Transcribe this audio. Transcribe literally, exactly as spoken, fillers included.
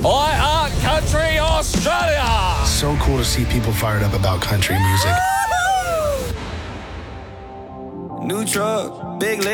I Art Country Australia! So cool to see people fired up about country music. New truck, big